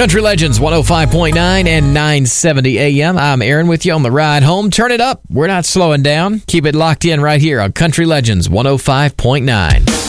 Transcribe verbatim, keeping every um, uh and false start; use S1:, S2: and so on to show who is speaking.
S1: Country Legends one oh five point nine and nine seventy A M. I'm Aaron with you on the ride home. Turn it up. We're not slowing down. Keep it locked in right here on Country Legends one oh five point nine.